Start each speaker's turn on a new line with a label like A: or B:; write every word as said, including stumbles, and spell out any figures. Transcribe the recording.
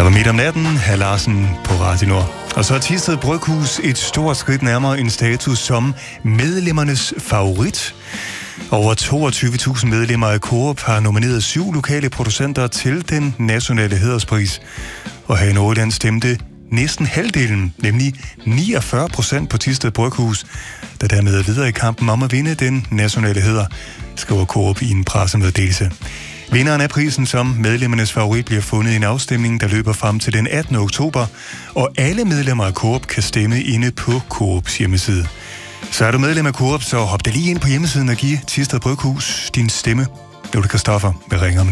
A: var midt om natten, Hr. Larsen på Radio Nord. Og så er Thisted Bryghus et stort skridt nærmere en status som medlemmernes favorit. Over toogtyve tusind medlemmer af Coop har nomineret syv lokale producenter til den nationale hæderspris. Og her i Nordjylland stemte næsten halvdelen, nemlig niogfyrre procent på Thisted Bryghus, der dermed er videre i kampen om at vinde den nationale hæder, skriver Coop i en pressemeddelelse. Vinderen af prisen som medlemmernes favorit bliver fundet i en afstemning, der løber frem til den attende oktober, og alle medlemmer af Coop kan stemme inde på Coops hjemmeside. Så er du medlem af Coop, så hop da lige ind på hjemmesiden og giv Thisted Bryghus din stemme. Nu er det Christoffer, vi ringer om lidt.